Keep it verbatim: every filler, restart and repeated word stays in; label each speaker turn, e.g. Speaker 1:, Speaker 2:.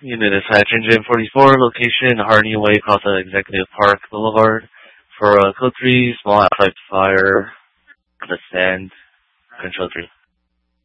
Speaker 1: Unit is Hatch Engine forty-four, location Harney Way, Casa Executive Park Boulevard. For uh, code three, small outside fire, the stand, control three.